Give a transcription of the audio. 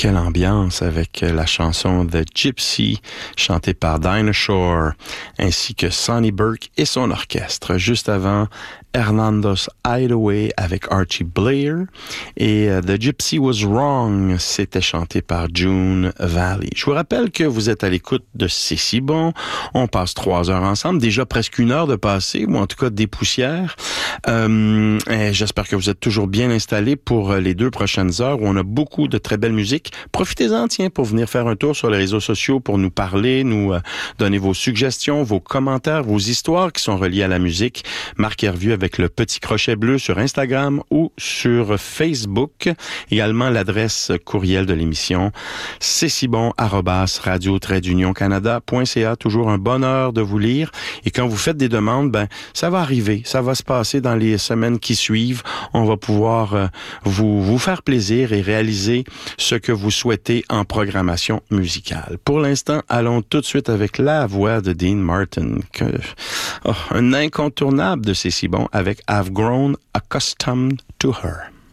quelle ambiance avec la chanson The Gypsy, chantée par Dinah Shore, ainsi que Sonny Burke et son orchestre. Juste avant, Hernando's Hideaway avec Archie Blair et The Gypsy Was Wrong, c'était chanté par June Valley. Je vous rappelle que vous êtes à l'écoute de C'est si bon. On passe 3 heures ensemble, déjà presque 1 heure de passé, ou en tout cas des poussières. J'espère que vous êtes toujours bien installés pour les 2 prochaines heures où on a beaucoup de très belle musique. Profitez-en, tiens, pour venir faire un tour sur les réseaux sociaux pour nous parler, nous donner vos suggestions, vos commentaires, vos histoires qui sont reliées à la musique. Marc Hervieux avec le petit crochet bleu sur Instagram ou sur Facebook. Également l'adresse courriel de l'émission c'est si bon @radio-canada.ca. Toujours un bonheur de vous lire. Et quand vous faites des demandes, ben ça va arriver, ça va se passer dans les semaines qui suivent. On va pouvoir vous faire plaisir et réaliser ce que vous souhaitez en programmation musicale. Pour l'instant, allons tout de suite avec la voix de Dean Martin, un incontournable de C'est si bon avec I've Grown Accustomed to Her.